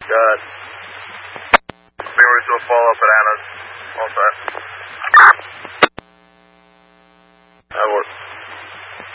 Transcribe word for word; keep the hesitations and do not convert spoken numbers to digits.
Good. Being ready to follow up at Anna's. All set.